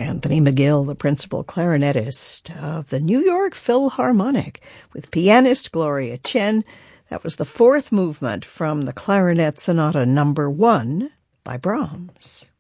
Anthony McGill, the principal clarinetist of the New York Philharmonic, with pianist Gloria Chen. That was the fourth movement from the Clarinet Sonata No. 1 by Brahms.